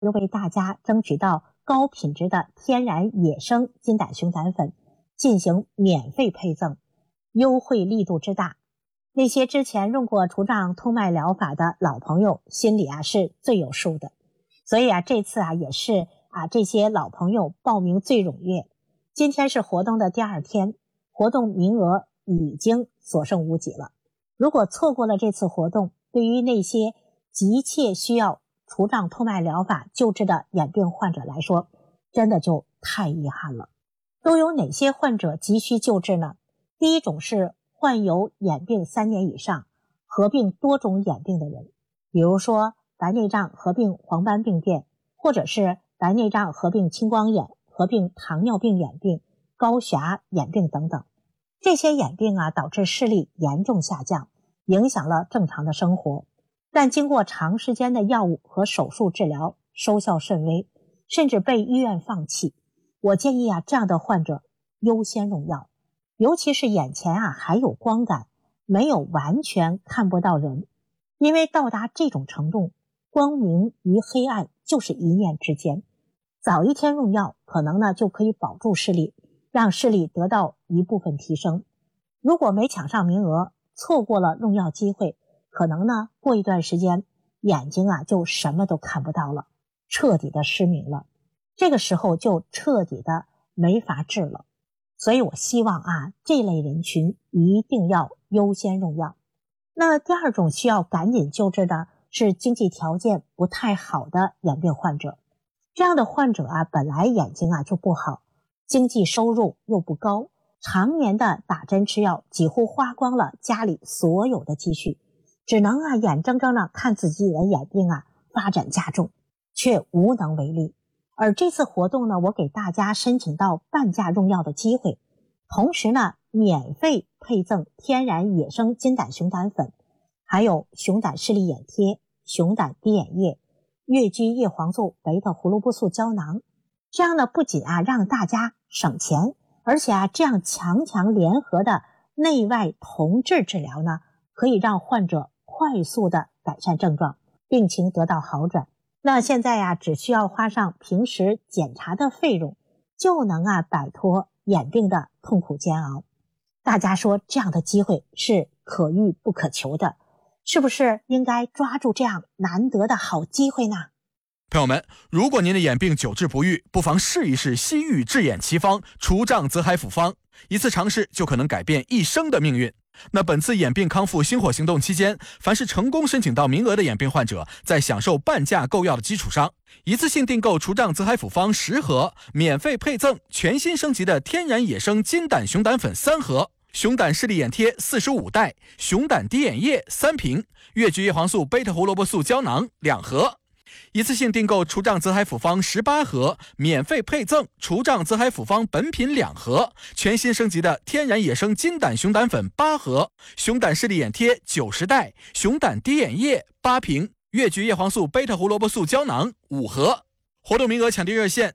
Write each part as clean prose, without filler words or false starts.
为大家争取到高品质的天然野生金胆熊胆粉进行免费配赠，优惠力度之大，那些之前用过除障通脉疗法的老朋友心里是最有数的。所以这次也是这些老朋友报名最踊跃。今天是活动的第2天，活动名额已经所剩无几了。如果错过了这次活动，对于那些急切需要除障通脉疗法救治的眼病患者来说，真的就太遗憾了。都有哪些患者急需救治呢？第一种是患有眼病3年以上，合并多种眼病的人，比如说白内障合并黄斑病变，或者是白内障合并青光眼、合并糖尿病眼病、高血压眼病等等。这些眼病导致视力严重下降，影响了正常的生活，但经过长时间的药物和手术治疗，收效甚微，甚至被医院放弃。我建议这样的患者优先用药，尤其是眼前还有光感，没有完全看不到人，因为到达这种程度，光明与黑暗就是一念之间。早一天用药，可能就可以保住视力，让视力得到一部分提升。如果没抢上名额，错过了用药机会，可能过一段时间眼睛就什么都看不到了，彻底的失明了。这个时候就彻底的没法治了。所以我希望这类人群一定要优先用药。那第2种需要赶紧救治的是经济条件不太好的眼病患者。这样的患者本来眼睛就不好，经济收入又不高，常年的打针吃药，几乎花光了家里所有的积蓄，只能眼睁睁的看自己的眼病发展加重，却无能为力。而这次活动我给大家申请到半价用药的机会，同时免费配赠天然野生金胆熊胆粉，还有熊胆视力眼贴、熊胆滴眼液、越橘叶黄素贝塔胡萝卜素胶囊。这样不仅让大家省钱，而且这样强联合的内外同治治疗可以让患者快速的改善症状，病情得到好转。那现在只需要花上平时检查的费用，就能摆脱眼病的痛苦煎熬。大家说这样的机会是可遇不可求的，是不是应该抓住这样难得的好机会呢？ 朋友们，如果您的眼病久治不愈，不妨试一试西域治眼奇方除障泽海复方，一次尝试就可能改变一生的命运。那本次眼病康复星火行动期间，凡是成功申请到名额的眼病患者，在享受半价购药的基础上，一次性订购除障泽海复方10盒，免费配赠全新升级的天然野生金胆熊胆粉3盒，熊胆视力眼贴45袋，熊胆滴眼液3瓶，越橘叶黄素贝塔胡萝卜素胶囊2盒。一次性订购除障泽海复方18盒，免费配赠除障泽海复方本品2盒，全新升级的天然野生金胆熊胆粉8盒，熊胆视力眼贴90袋，熊胆滴眼液8瓶，越橘叶黄素贝塔胡萝卜素胶囊5盒。活动名额抢订热线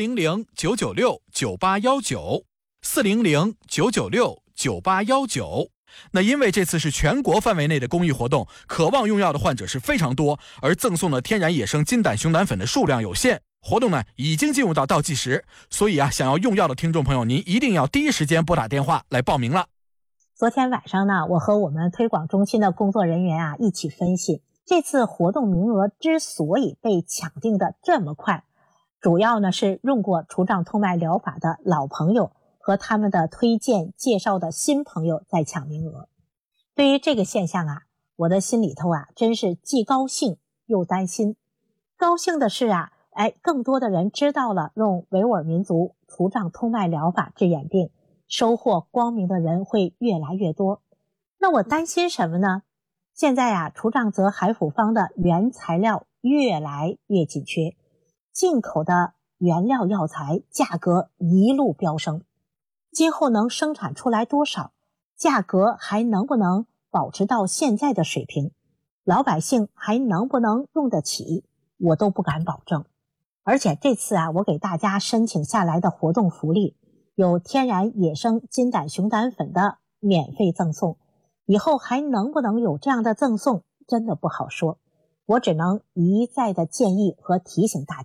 400-996-9819 400-996-9819。那因为这次是全国范围内的公益活动，渴望用药的患者是非常多，而赠送的天然野生金胆熊胆粉的数量有限，活动已经进入到倒计时，所以想要用药的听众朋友，您一定要第一时间拨打电话来报名了。 昨天晚上我和我们推广中心的工作人员一起分析，这次活动名额之所以被抢订的这么快，主要是用过除障通脉疗法的老朋友和他们的推荐介绍的新朋友在抢名额。对于这个现象我的心里头真是既高兴又担心。高兴的是更多的人知道了用维吾尔民族除障通脉疗法治眼病，收获光明的人会越来越多。那我担心什么呢？现在除障泽海复方的原材料越来越紧缺，进口的原料药材价格一路飙升，今后能生产出来多少？价格还能不能保持到现在的水平？老百姓还能不能用得起？我都不敢保证。而且这次我给大家申请下来的活动福利，有天然野生金胆熊胆粉的免费赠送，以后还能不能有这样的赠送，真的不好说。 我只能一再的建议和提醒大家，